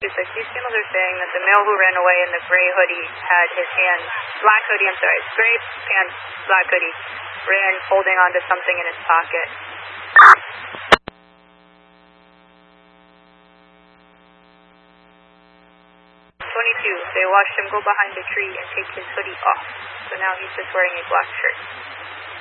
It's like these females are saying that the male who ran away in the gray hoodie had his hand, black hoodie, I'm sorry, gray pants, black hoodie, ran holding onto something in his pocket. 22, they watched him go behind a tree and take his hoodie off, so now he's just wearing a black shirt.